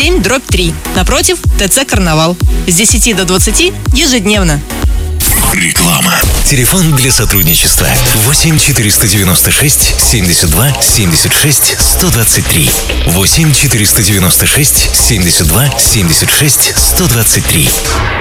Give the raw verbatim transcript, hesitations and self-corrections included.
семь дробь три, напротив ТЦ «Карнавал». С десяти до двадцати ежедневно. Реклама. Телефон для сотрудничества восемь четыреста девяносто шесть семьдесят два семьдесят шесть сто двадцать три. восемь четыреста девяносто шесть семьдесят два семьдесят шесть сто двадцать три.